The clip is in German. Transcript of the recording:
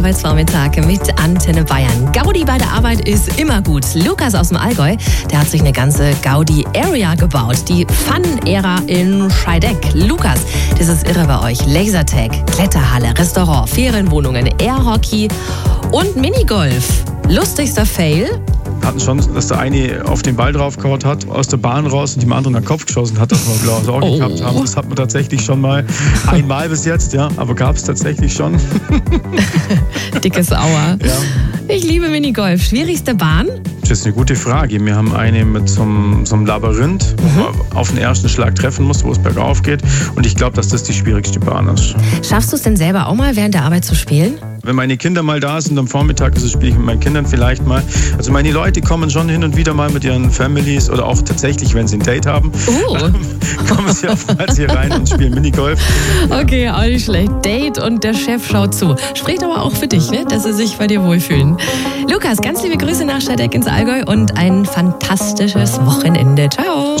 Arbeitsvormittag mit Antenne Bayern. Gaudi bei der Arbeit ist immer gut. Lukas aus dem Allgäu, der hat sich eine ganze Gaudi-Area gebaut. Die Fun-Ära in Scheideck. Lukas, das ist irre bei euch. Lasertag, Kletterhalle, Restaurant, Ferienwohnungen, Airhockey und Minigolf. Lustigster Fail? Hatten schon, dass der eine auf den Ball draufgehauen hat, aus der Bahn raus und dem anderen an den Kopf geschossen hat, dass wir ein blaues Auge gehabt haben. Das hat man tatsächlich schon mal einmal bis jetzt, ja, aber gab es tatsächlich schon. Dickes Aua. Ja. Ich liebe Minigolf. Schwierigste Bahn? Das ist eine gute Frage. Wir haben eine mit so einem Labyrinth, wo man auf den ersten Schlag treffen muss, wo es bergauf geht. Und ich glaube, dass das die schwierigste Bahn ist. Schaffst du es denn selber auch mal während der Arbeit zu spielen? Wenn meine Kinder mal da sind, am Vormittag spiele ich mit meinen Kindern vielleicht mal. Also meine Leute kommen schon hin und wieder mal mit ihren Families oder auch tatsächlich, wenn sie ein Date haben, kommen sie oftmals hier rein und spielen Minigolf. Okay, auch nicht schlecht. Date und der Chef schaut zu. Spricht aber auch für dich, ne? Dass sie sich bei dir wohlfühlen. Lukas, ganz liebe Grüße nach Scheideck ins Allgäu und ein fantastisches Wochenende. Ciao.